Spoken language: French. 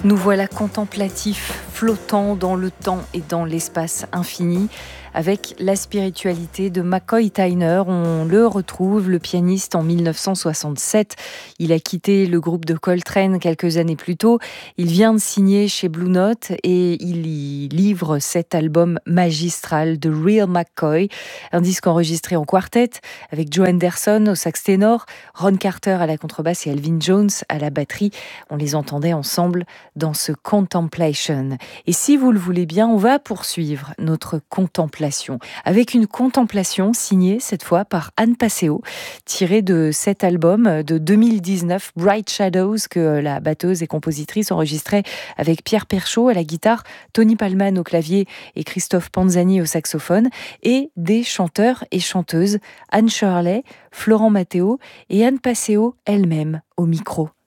Nous voilà contemplatifs, flottant dans le temps et dans l'espace infini, avec la spiritualité de McCoy Tyner. On le retrouve, le pianiste, en 1967. Il a quitté le groupe de Coltrane quelques années plus tôt. Il vient de signer chez Blue Note et il y livre cet album magistral, The Real McCoy, un disque enregistré en quartet avec Joe Henderson au sax ténor, Ron Carter à la contrebasse et Elvin Jones à la batterie. On les entendait ensemble dans ce Contemplation. Et si vous le voulez bien, on va poursuivre notre contemplation avec une contemplation signée cette fois par Anne Passeo, tirée de cet album de 2019, Bright Shadows, que la batteuse et compositrice enregistrait avec Pierre Perchaud à la guitare, Tony Palman au clavier et Christophe Panzani au saxophone, et des chanteurs et chanteuses, Anne Shirley, Florent Matteo et Anne Passeo elle-même au micro.